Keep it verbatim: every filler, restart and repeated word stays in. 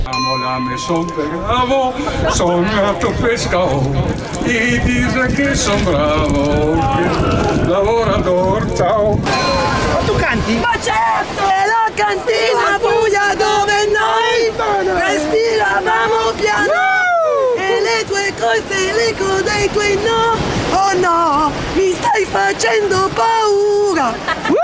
Amo la maison de Bravo, sono nato pescatore e dice che sono bravo, che lavoratore, ciao. Ma tu canti? Ma certo! È la cantina buia dove noi respiravamo piano e le tue cose, l'eco dei tuoi no, oh no, mi stai facendo paura.